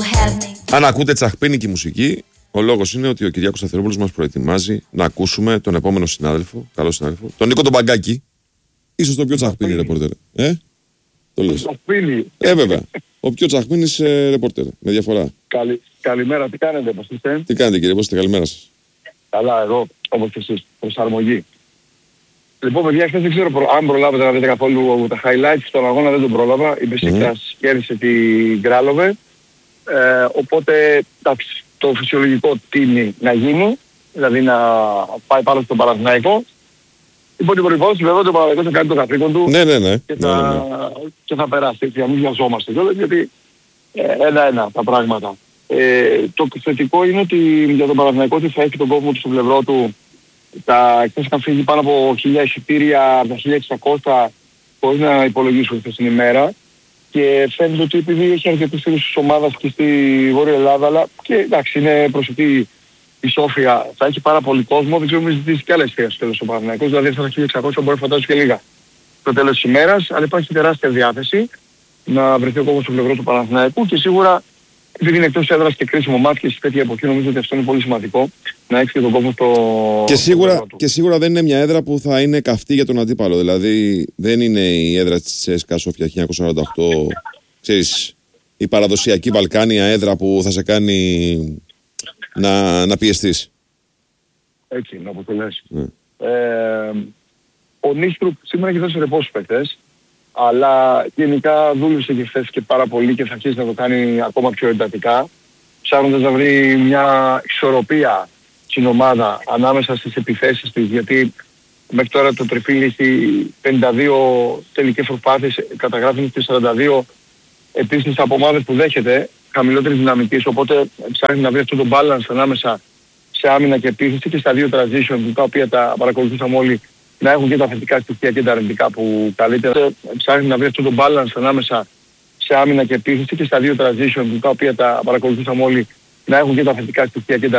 Αν ακούτε τσαχπίνικη μουσική, ο λόγος είναι ότι ο Κυριάκος Σταθερόπουλος μας προετοιμάζει να ακούσουμε τον επόμενο συνάδελφο, καλό συνάδελφο, τον Νίκο τον Μπαγκάκη. Ίσως το πιο τσαχπίνι ρεπορτέρ. Το λες. Βέβαια. Ο πιο τσαχπίνης ρεπορτέρ. Με διαφορά. Καλημέρα, τι κάνετε, πώς είστε? Τι κάνετε, κύριε, πώς είστε, καλημέρα σας. Καλά, εγώ, όπως και εσείς, προσαρμογή. Λοιπόν, παιδιά, χθες δεν ξέρω αν προλάβετε να δείτε καθόλου τα highlights στον αγώνα, δεν τον πρόλαβα. Η Μπεσίκτας κέρδισε την Γκράλοβε. Οπότε το φυσιολογικό τίμη να γίνει, δηλαδή να πάει πάνω στον Παναθηναϊκό. Υπό την προϋπόθεση βέβαια ότι ο Παναθηναϊκός θα κάνει το καθήκον του και θα περάσει. Έτσι, να μην βιαζόμαστε κιόλας, γιατί ένα-ένα τα πράγματα. Το θετικό είναι ότι για τον Παναθηναϊκό ότι θα έχει τον κόσμο του στο πλευρό του. Εκτός είχαν φύγει πάνω από 1.000 εισιτήρια, από τα 1.600 χωρίς να υπολογίσουν χθες την ημέρα. Και φαίνεται ότι επειδή έχει αρκετούς φίλους της ομάδας και στη Βόρεια Ελλάδα, αλλά και εντάξει είναι προσωπική η Σόφια, θα έχει πάρα πολύ κόσμο, δεν ξέρω μη ζητήσει και άλλες θέσεις στο τέλος ο Παναθηναϊκός, δηλαδή αυτά τα 1.600 μπορεί να φαντάζω και λίγα στο τέλος της ημέρας, αλλά υπάρχει τεράστια διάθεση να βρεθεί ο κόσμος στο πλευρό του Παναθηναϊκού και σίγουρα επειδή είναι εκτός έδρας και κρίσιμο μάτι και σε τέτοια εποχή νομίζω ότι αυτό είναι πολύ σημαντικό να έχει και τον κόσμο στο και σίγουρα δεν είναι μια έδρα που θα είναι καυτή για τον αντίπαλο. Δηλαδή δεν είναι η έδρα της ΣΚΑ Σόφια 1948, ξέρεις, η παραδοσιακή Βαλκάνια έδρα που θα σε κάνει να πιεστείς. Έτσι, να αποτελέσει. Ο Νίστρουπ σήμερα έχει δώσει ρεπό στους παίκτες, αλλά γενικά δούλεψε και χθες και πάρα πολύ και θα αρχίσει να το κάνει ακόμα πιο εντατικά, ψάχνοντας να βρει μια ισορροπία στην ομάδα ανάμεσα στις επιθέσεις της, γιατί μέχρι τώρα το Τριφύλι έχει 52 τελικές προσπάθειες, καταγράφει στις 42 επίσης από ομάδες που δέχεται χαμηλότερης δυναμικής, οπότε ψάχνει να βρει αυτό το balance ανάμεσα σε άμυνα και επίθεση και στα δύο transition, τα οποία τα παρακολουθήσαμε όλοι, να έχουν και τα θετικά στοιχεία και τα αρνητικά που καλύτερα. Ψάχνει να βρει αυτό το balance ανάμεσα σε άμυνα και επίθεση και στα δύο transition, τα οποία τα παρακολουθήσαμε όλοι, να έχουν και τα θετικά στοιχεία και τα